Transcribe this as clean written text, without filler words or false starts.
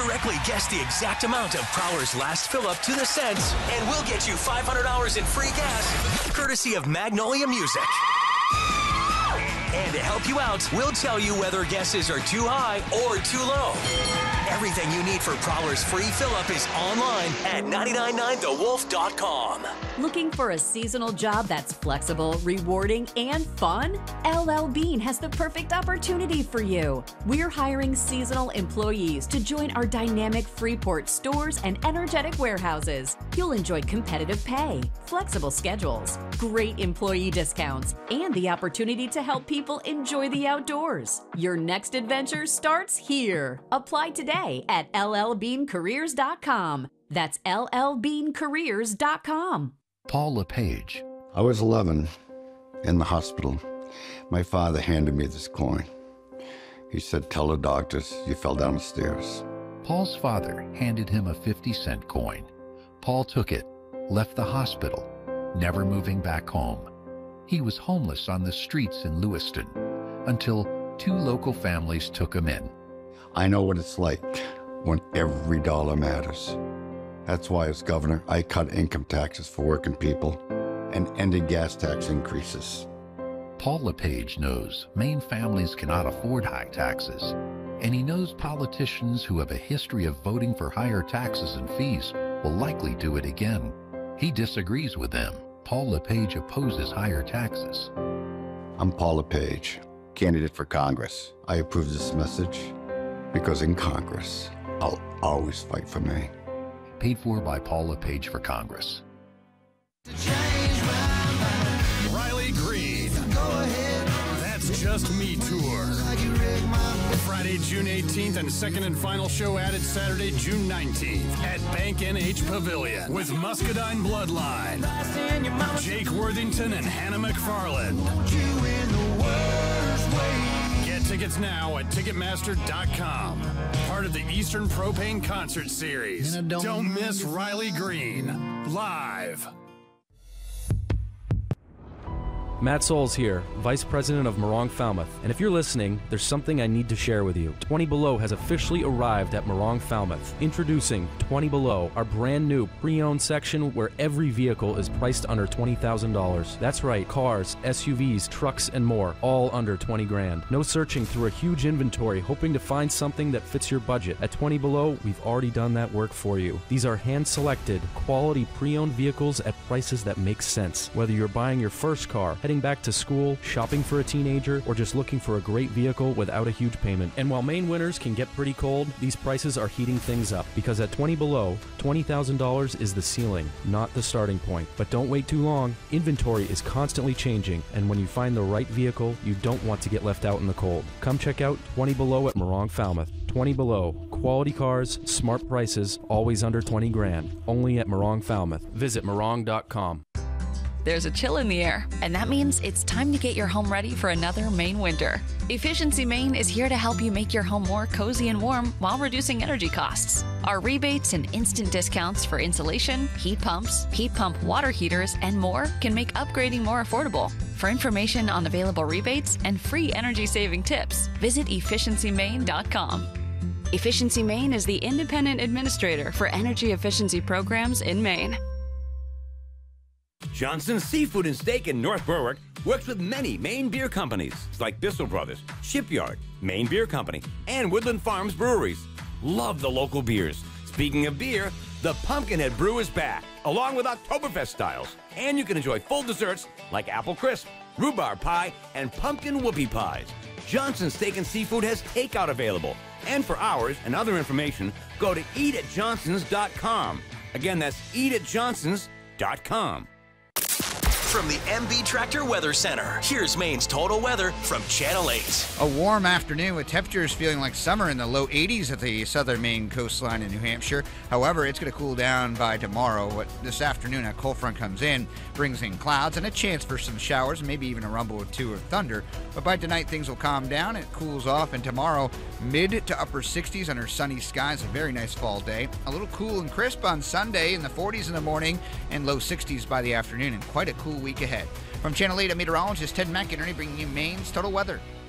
Correctly guess the exact amount of Prowler's last fill-up to the cents, and we'll get you $500 in free gas, courtesy of Magnolia Music. And to help you out, we'll tell you whether guesses are too high or too low. Everything you need for Prowler's free fill-up is online at 999thewolf.com. Looking for a seasonal job that's flexible, rewarding, and fun? LL Bean has the perfect opportunity for you. We're hiring seasonal employees to join our dynamic Freeport stores and energetic warehouses. You'll enjoy competitive pay, flexible schedules, great employee discounts, and the opportunity to help people enjoy the outdoors. Your next adventure starts here. Apply today at llbeancareers.com. That's llbeancareers.com. Paul LePage. I was 11 in the hospital. My father handed me this coin. He said, "Tell the doctors you fell down the stairs." Paul's father handed him a 50-cent coin. Paul took it, left the hospital, never moving back home. He was homeless on the streets in Lewiston until 2 local families took him in. I know what it's like when every dollar matters. That's why as governor, I cut income taxes for working people and ended gas tax increases. Paul LePage knows Maine families cannot afford high taxes, and he knows politicians who have a history of voting for higher taxes and fees will likely do it again. He disagrees with them. Paul LePage opposes higher taxes. I'm Paul LePage, candidate for Congress. I approve this message because in Congress, I'll always fight for Maine. Paid for by Paul LePage for Congress. Riley Green. That's Just Me Tour. Friday, June 18th, and second and final show added Saturday, June 19th at Bank NH Pavilion with Muscadine Bloodline, Jake Worthington, and Hannah McFarland. Get tickets now at Ticketmaster.com. Part of the Eastern Propane Concert Series. Don't miss Riley Green live. Matt Souls here, Vice President of Morong Falmouth, and if you're listening, there's something I need to share with you. 20 Below has officially arrived at Morong Falmouth. Introducing 20 Below, our brand new pre-owned section where every vehicle is priced under $20,000. That's right, cars, SUVs, trucks, and more, all under 20 grand. No searching through a huge inventory hoping to find something that fits your budget. At 20 Below, we've already done that work for you. These are hand-selected, quality pre-owned vehicles at prices that make sense. Whether you're buying your first car, heading back to school, shopping for a teenager, or just looking for a great vehicle without a huge payment. And while Maine winters can get pretty cold, these prices are heating things up because at 20 Below, $20,000 is the ceiling, not the starting point. But don't wait too long. Inventory is constantly changing, and when you find the right vehicle, you don't want to get left out in the cold. Come check out 20 Below at Morong Falmouth. 20 Below, quality cars, smart prices, always under 20 grand. Only at Morong Falmouth. Visit morong.com. There's a chill in the air, and that means it's time to get your home ready for another Maine winter. Efficiency Maine is here to help you make your home more cozy and warm while reducing energy costs. Our rebates and instant discounts for insulation, heat pump water heaters, and more can make upgrading more affordable. For information on available rebates and free energy-saving tips, visit efficiencymaine.com. Efficiency Maine is the independent administrator for energy efficiency programs in Maine. Johnson's Seafood and Steak in North Berwick works with many Maine beer companies like Bissell Brothers, Shipyard, Maine Beer Company, and Woodland Farms Breweries. Love the local beers. Speaking of beer, the Pumpkinhead Brew is back, along with Oktoberfest styles. And you can enjoy full desserts like apple crisp, rhubarb pie, and pumpkin whoopie pies. Johnson's Steak and Seafood has takeout available. And for hours and other information, go to eatatjohnsons.com. Again, that's eatatjohnsons.com. From the MB Tractor Weather Center, here's Maine's total weather from Channel 8. A warm afternoon with temperatures feeling like summer in the low 80s at the southern Maine coastline in New Hampshire. However, it's going to cool down by tomorrow. This afternoon, a cold front comes in, brings in clouds and a chance for some showers, and maybe even a rumble or two of thunder. But by tonight, things will calm down. It cools off, and tomorrow, mid to upper 60s under sunny skies. A very nice fall day. A little cool and crisp on Sunday in the 40s in the morning and low 60s by the afternoon, and quite a cool week ahead. From Channel 8, I'm meteorologist Ted McInerney bringing you Maine's total weather.